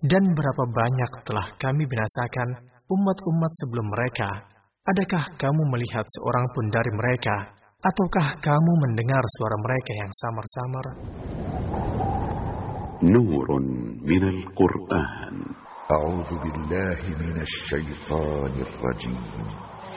Dan berapa banyak telah kami binasakan umat-umat sebelum mereka. Adakah kamu melihat seorang pun dari mereka, ataukah kamu mendengar suara mereka yang samar-samar? Nurun minal Qur'an. A'udzu billahi minasy syaithanir rajim.